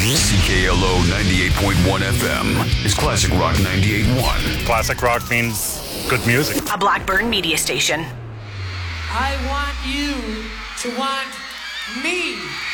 CKLO 98.1 FM is Classic Rock 98.1. Classic rock means good music. A Blackburn media station. I want you to want me.